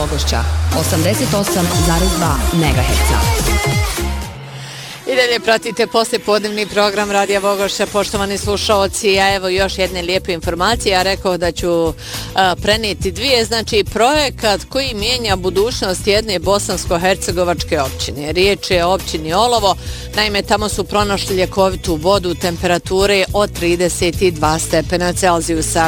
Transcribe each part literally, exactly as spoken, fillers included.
Vogošća, osamdeset osam zarez dva megaherca. I dalje pratite poslijepodnevni program Radija Vogošća, poštovani slušalci, a evo još jedne lijepe informacije. Ja rekao da ću a, prenijeti dvije, znači projekat koji mijenja budućnost jedne bosansko-hercegovačke općine. Riječ je o općini Olovo, naime tamo su pronašli ljekovitu vodu temperature od trideset dva stepena Celzijusa.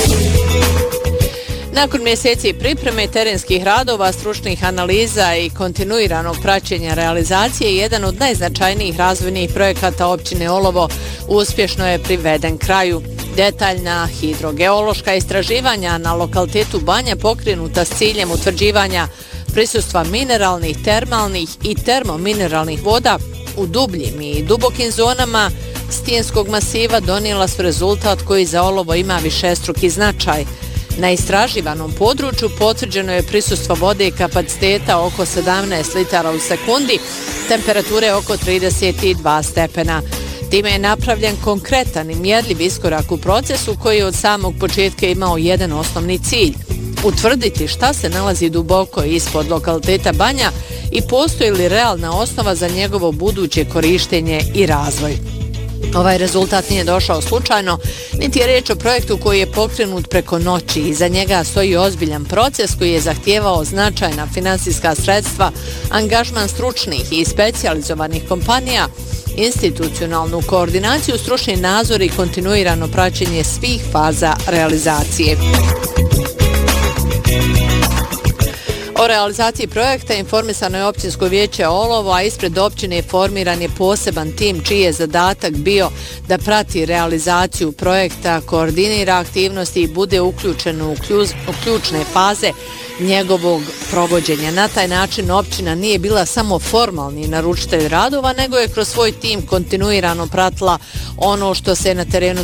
Nakon mjeseci pripreme, terenskih radova, stručnih analiza i kontinuiranog praćenja realizacije, jedan od najznačajnijih razvojnih projekata općine Olovo uspješno je priveden kraju. Detaljna hidrogeološka istraživanja na lokalitetu Banja pokrenuta s ciljem utvrđivanja prisustva mineralnih, termalnih i termomineralnih voda u dubljim i dubokim zonama stijenskog masiva donijela su rezultat koji za Olovo ima višestruki značaj. Na istraživanom području potvrđeno je prisustvo vode kapaciteta oko sedamnaest litara u sekundi, temperature oko trideset dva stepena. Time je napravljen konkretan i mjerljiv iskorak u procesu koji je od samog početka imao jedan osnovni cilj: utvrditi šta se nalazi duboko ispod lokaliteta Banja i postoji li realna osnova za njegovo buduće korištenje i razvoj. Ovaj rezultat nije došao slučajno, niti je riječ o projektu koji je pokrenut preko noći. Iza njega stoji ozbiljan proces koji je zahtijevao značajna finansijska sredstva, angažman stručnih i specijalizovanih kompanija, institucionalnu koordinaciju, stručni nadzor i kontinuirano praćenje svih faza realizacije. O realizaciji projekta informisano je općinsko vijeće Olovo, a ispred općine formiran je poseban tim čiji je zadatak bio da prati realizaciju projekta, koordinira aktivnosti i bude uključen u, kljuz, u ključne faze njegovog provođenja. Na taj način općina nije bila samo formalni naručitelj radova, nego je kroz svoj tim kontinuirano pratila ono što se na terenu